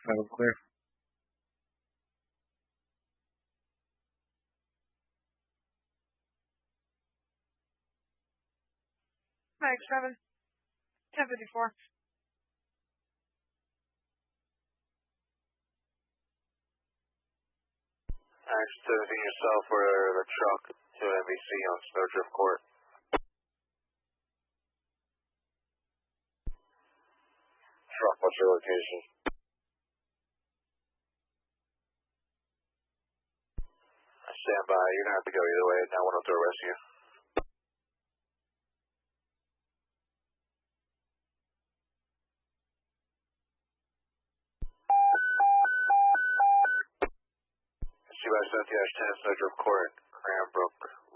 I'm clear. Mike 7, 1054. Action 17 yourself for the truck to NBC on Snowdrift Court. Truck, what's your location? Stand by, you're going to have to go either way, now 1 up to arrest you. C by 17-10 Snowdrift Court, Cranbrook.